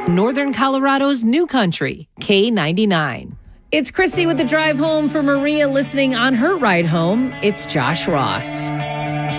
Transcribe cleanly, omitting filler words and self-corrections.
Northern Colorado's new country, K99. It's Chrissy with the drive home for Maria listening on her ride home. It's Josh Ross.